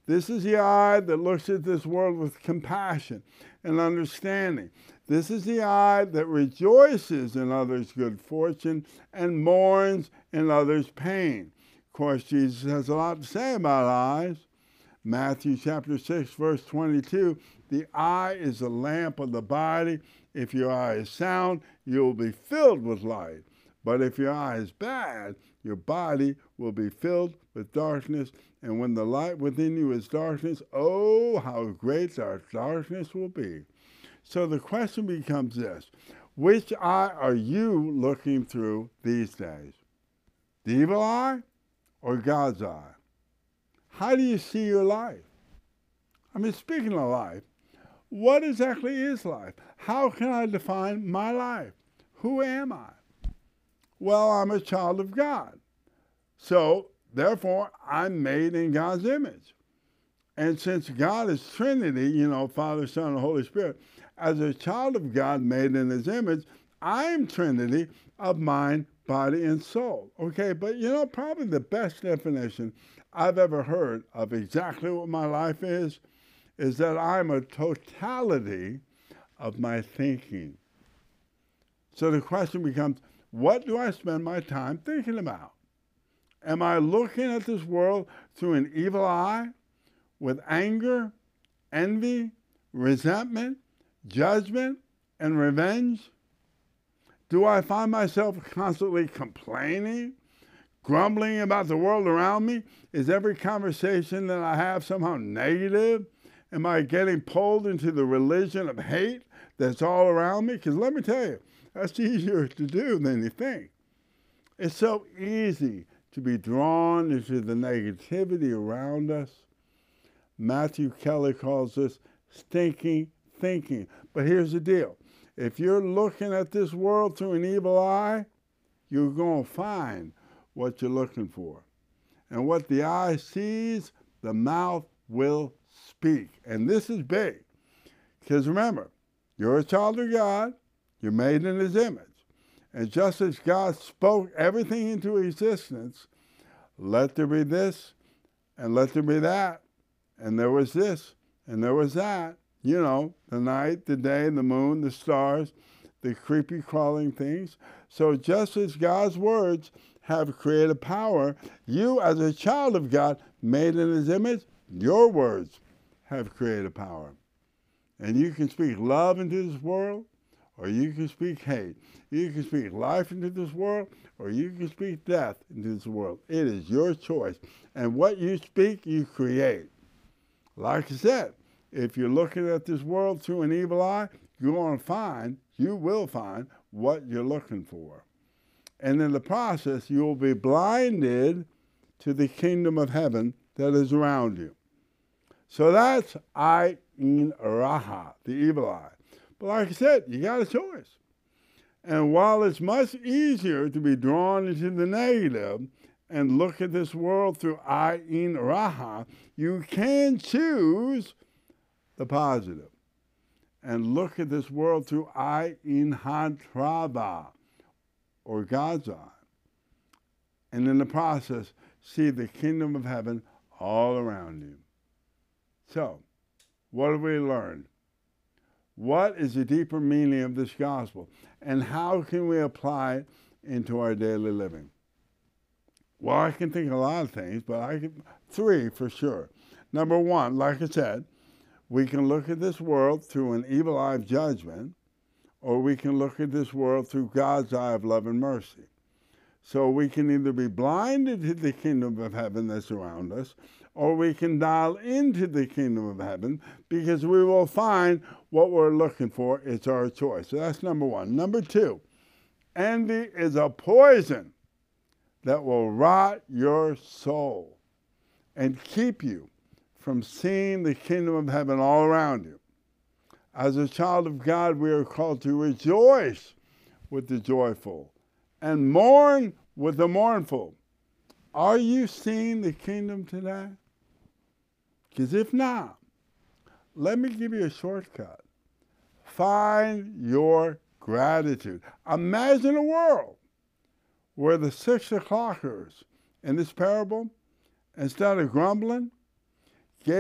This is the eye that looks at this world with compassion and understanding. This is the eye that rejoices in others' good fortune and mourns in others' pain. Of course, Jesus has a lot to say about eyes. Matthew chapter 6, verse 22, the eye is the lamp of the body. If your eye is sound, you will be filled with light. But if your eye is bad, your body will be filled with darkness. And when the light within you is darkness, oh, how great that darkness will be. So the question becomes this: which eye are you looking through these days? The evil eye or God's eye? How do you see your life? I mean, speaking of life, what exactly is life? How can I define my life? Who am I? Well, I'm a child of God. So, therefore, I'm made in God's image. And since God is Trinity, Father, Son, and Holy Spirit, as a child of God made in his image, I'm Trinity of mind, body, and soul. Okay, but probably the best definition I've ever heard of exactly what my life is that I'm a totality of my thinking. So the question becomes, what do I spend my time thinking about? Am I looking at this world through an evil eye with anger, envy, resentment, judgment, and revenge? Do I find myself constantly complaining, grumbling about the world around me? Is every conversation that I have somehow negative? Am I getting pulled into the religion of hate that's all around me? Because let me tell you, that's easier to do than you think. It's so easy to be drawn into the negativity around us. Matthew Kelly calls this stinking thinking. But here's the deal. If you're looking at this world through an evil eye, you're going to find what you're looking for. And what the eye sees, the mouth will speak. And this is big. Because remember, you're a child of God. You're made in his image. And just as God spoke everything into existence, let there be this, and let there be that, and there was this, and there was that. The night, the day, the moon, the stars, the creepy crawling things. So just as God's words have creative power, you as a child of God, made in his image, your words have creative power. And you can speak love into this world, or you can speak hate. You can speak life into this world, or you can speak death into this world. It is your choice. And what you speak, you create. Like I said, if you're looking at this world through an evil eye, you will find what you're looking for. And in the process, you will be blinded to the kingdom of heaven that is around you. So that's Ayin Raha, the evil eye. But like I said, you got a choice. And while it's much easier to be drawn into the negative and look at this world through Ayin Raha, you can choose the positive and look at this world through Ayin Hatrava, or God's eye. And in the process, see the kingdom of heaven all around you. So, what have we learned? What is the deeper meaning of this gospel? And how can we apply it into our daily living? Well, I can think of a lot of things, but three for sure. Number one, like I said, we can look at this world through an evil eye of judgment, or we can look at this world through God's eye of love and mercy. So we can either be blinded to the kingdom of heaven that's around us, or we can dial into the kingdom of heaven, because we will find what we're looking for. It's our choice. So that's number one. Number two, envy is a poison that will rot your soul and keep you from seeing the kingdom of heaven all around you. As a child of God, we are called to rejoice with the joyful and mourn with the mournful. Are you seeing the kingdom today? Because if not, let me give you a shortcut. Find your gratitude. Imagine a world where the 6 o'clockers in this parable, instead of grumbling,